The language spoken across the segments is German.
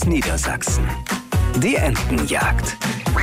aus Niedersachsen. Die Entenjagd.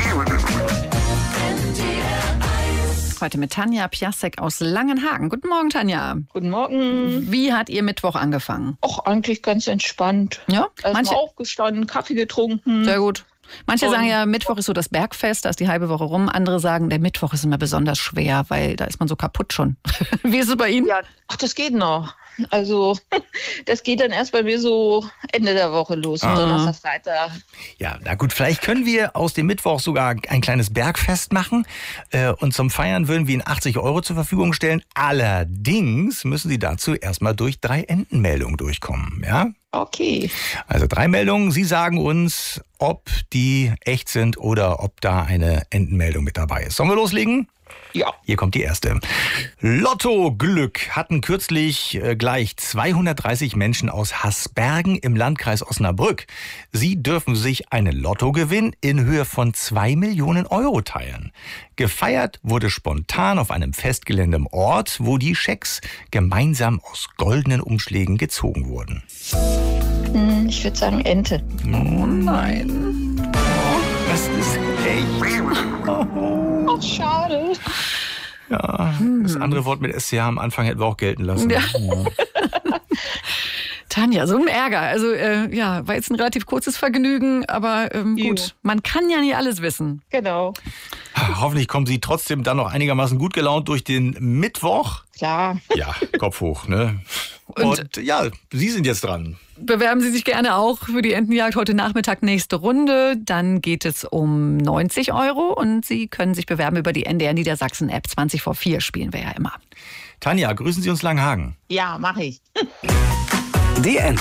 Heute mit Tanja Piasek aus Langenhagen. Guten Morgen, Tanja. Guten Morgen. Wie hat Ihr Mittwoch angefangen? Och, eigentlich ganz entspannt. Ja, Erstmal aufgestanden, Kaffee getrunken. Sehr gut. Manche sagen ja, Mittwoch ist so das Bergfest, da ist die halbe Woche rum. Andere sagen, der Mittwoch ist immer besonders schwer, weil da ist man so kaputt schon. Wie ist es bei Ihnen? Ja, ach, das geht noch. Also, das geht dann erst bei mir so Ende der Woche los. Donnerstag, Freitag. Ja, na gut, vielleicht können wir aus dem Mittwoch sogar ein kleines Bergfest machen. Und zum Feiern würden wir Ihnen 80 € zur Verfügung stellen. Allerdings müssen Sie dazu erstmal durch 3 Entenmeldungen durchkommen, ja? Okay. Also 3 Meldungen. Sie sagen uns, ob die echt sind oder ob da eine Entenmeldung mit dabei ist. Sollen wir loslegen? Ja. Hier kommt die erste. Lotto-Glück hatten kürzlich gleich 230 Menschen aus Hasbergen im Landkreis Osnabrück. Sie dürfen sich einen Lottogewinn in Höhe von 2 Millionen € teilen. Gefeiert wurde spontan auf einem Festgelände im Ort, wo die Schecks gemeinsam aus goldenen Umschlägen gezogen wurden. Ich würde sagen Ente. Oh nein. Das ist echt. Oh, schade. Ja, das andere Wort mit SCH am Anfang hätten wir auch gelten lassen. Ja. Tanja, so ein Ärger. Also war jetzt ein relativ kurzes Vergnügen, aber gut, man kann ja nicht alles wissen. Genau. Hoffentlich kommen Sie trotzdem dann noch einigermaßen gut gelaunt durch den Mittwoch. Klar. Ja, Kopf hoch, ne? Und ja, Sie sind jetzt dran. Bewerben Sie sich gerne auch für die Entenjagd heute Nachmittag, nächste Runde. Dann geht es um 90 € und Sie können sich bewerben über die NDR Niedersachsen App. 20 vor 4 spielen wir ja immer. Tanja, grüßen Sie uns Langenhagen. Ja, mache ich. Die